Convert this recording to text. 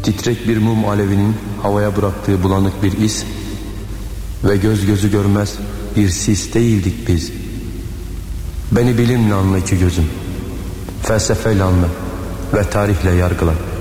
titrek bir mum alevinin havaya bıraktığı bulanık bir iz ve göz gözü görmez bir sis değildik biz. Beni bilimle anla iki gözüm, felsefeyle anla ve tarihle yargıla.